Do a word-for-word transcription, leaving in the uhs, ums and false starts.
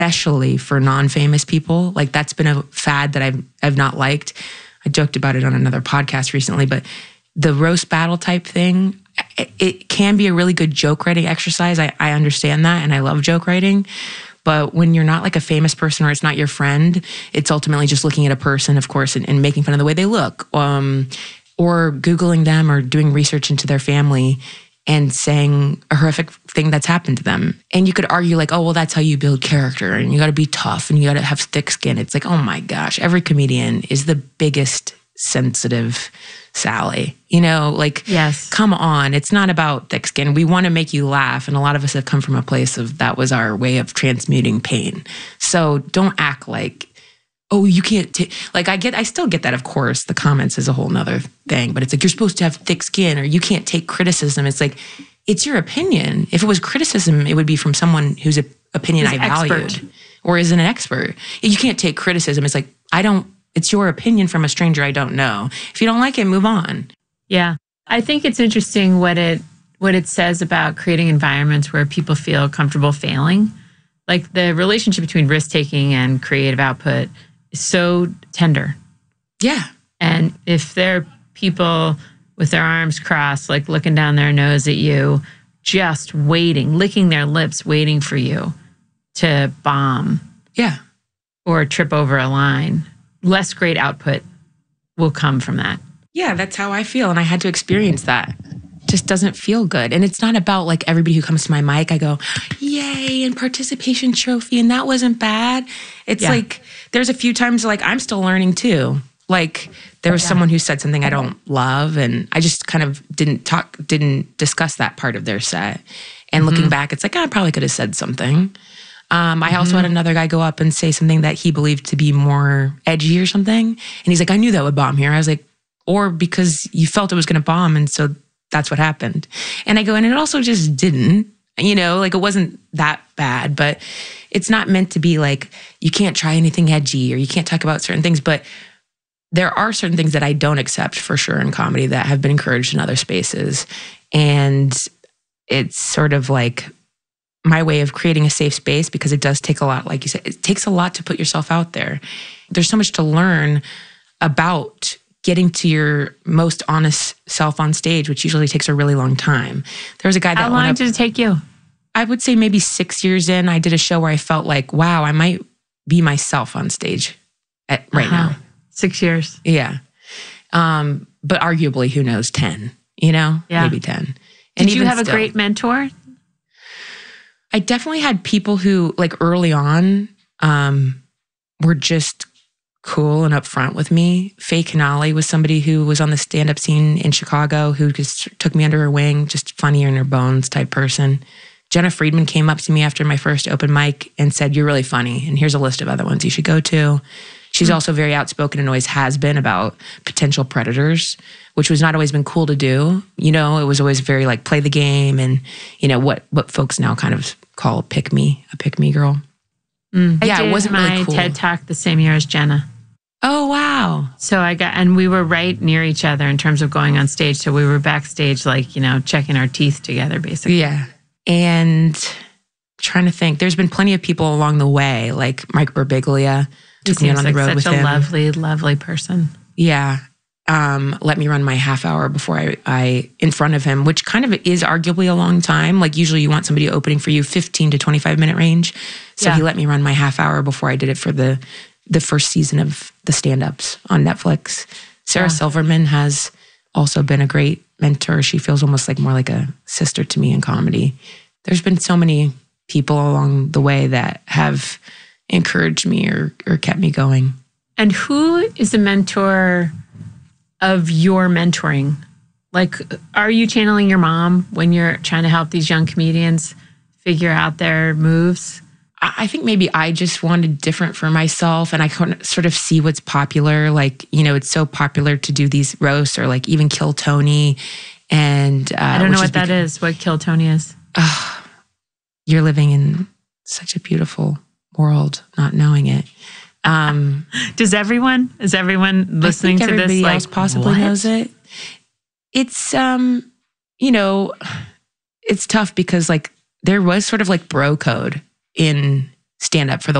especially for non-famous people. Like that's been a fad that I've I've not liked. I joked about it on another podcast recently, but the roast battle type thing, it, it can be a really good joke writing exercise. I, I understand that, and I love joke writing. But when you're not like a famous person or it's not your friend, it's ultimately just looking at a person, of course, and, and making fun of the way they look, um, or Googling them or doing research into their family and saying a horrific thing that's happened to them. And you could argue like, oh, well, that's how you build character and you got to be tough and you got to have thick skin. It's like, oh my gosh, every comedian is the biggest sensitive Sally, you know, like, yes, come on. It's not about thick skin. We want to make you laugh. And a lot of us have come from a place of that was our way of transmuting pain. So don't act like, oh, you can't take, like I get, I still get that. Of course, the comments is a whole nother thing, but it's like, you're supposed to have thick skin or you can't take criticism. It's like, it's your opinion. If it was criticism, it would be from someone whose opinion Who's I valued expert. Or is an expert. You can't take criticism. It's like, I don't, it's your opinion from a stranger I don't know. If you don't like it, move on. Yeah. I think it's interesting what it what it says about creating environments where people feel comfortable failing. Like the relationship between risk-taking and creative output is so tender. Yeah. And if there are people with their arms crossed, like looking down their nose at you, just waiting, licking their lips, waiting for you to bomb. Yeah. Or trip over a line, less great output will come from that. Yeah, that's how I feel. And I had to experience that. Just doesn't feel good. And it's not about like everybody who comes to my mic, I go, yay, and participation trophy. And that wasn't bad. It's yeah. like, there's a few times like I'm still learning too. Like there was yeah. someone who said something I don't love. And I just kind of didn't talk, didn't discuss that part of their set. And mm-hmm. looking back, it's like, oh, I probably could have said something. Um, I also mm-hmm. had another guy go up and say something that he believed to be more edgy or something. And he's like, I knew that would bomb here. I was like, or because you felt it was going to bomb. And so that's what happened. And I go, and it also just didn't, you know, like it wasn't that bad, but it's not meant to be like, you can't try anything edgy or you can't talk about certain things. But there are certain things that I don't accept for sure in comedy that have been encouraged in other spaces. And it's sort of like my way of creating a safe space, because it does take a lot, like you said, it takes a lot to put yourself out there. There's so much to learn about getting to your most honest self on stage, which usually takes a really long time. There was a guy that How long went up, did it take you? I would say maybe six years in, I did a show where I felt like, wow, I might be myself on stage at, right uh-huh. now. Six years. Yeah. Um, but arguably, who knows, ten, you know, yeah. maybe ten. And did you have still, a great mentor? I definitely had people who, like early on, um, were just cool and upfront with me. Faye Canali was somebody who was on the stand-up scene in Chicago who just took me under her wing, just funnier in her bones type person. Jenna Friedman came up to me after my first open mic and said, you're really funny, and here's a list of other ones you should go to. She's mm-hmm. also very outspoken and always has been about potential predators, which was not always been cool to do. You know, it was always very like play the game and, you know, what what folks now kind of call a pick me, a pick me girl. Mm. Yeah, I did it wasn't my really cool. TED Talk the same year as Jenna. Oh, wow. So I got, and we were right near each other in terms of going on stage. So we were backstage, like, you know, checking our teeth together, basically. Yeah. And trying to think, there's been plenty of people along the way, like Mike Birbiglia took me on like the road with him. Such a lovely, lovely person. Yeah. Um, let me run my half hour before I, I, in front of him, which kind of is arguably a long time. Like usually you want somebody opening for you fifteen to twenty-five minute range. So yeah. he let me run my half hour before I did it for the, the first season of the stand-ups on Netflix. Sarah yeah. Silverman has also been a great mentor. She feels almost like more like a sister to me in comedy. There's been so many people along the way that have encouraged me or, or kept me going. And who is the mentor of your mentoring? Like, are you channeling your mom when you're trying to help these young comedians figure out their moves? I think maybe I just wanted different for myself, and I couldn't sort of see what's popular. Like, you know, it's so popular to do these roasts or like even Kill Tony. And uh, I don't know what that because, is, what Kill Tony is. Uh, you're living in such a beautiful world, not knowing it. Um, Does everyone, is everyone listening I think to this? Everybody like, else possibly what? knows it. It's, um, you know, it's tough because like there was sort of like bro code in stand up for the